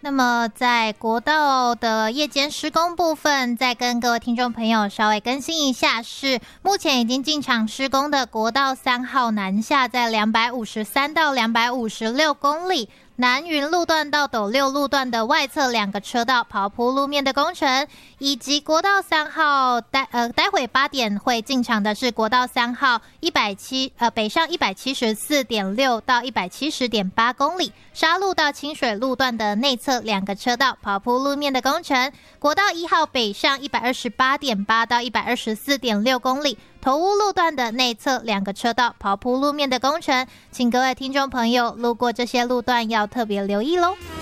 那么在国道的夜间施工部分，再跟各位听众朋友稍微更新一下，是目前已经进场施工的国道3号南下，在253到256公里。南云路段到斗六路段的外侧2个车道刨铺路面的工程，以及国道3号待会8点会进场的是国道3号北上174.6到170.8公里，沙路到清水路段的内侧2个车道刨铺路面的工程，国道1号北上128.8到124.6公里。头屋路段的内侧2个车道刨铺路面的工程，请各位听众朋友路过这些路段要特别留意咯。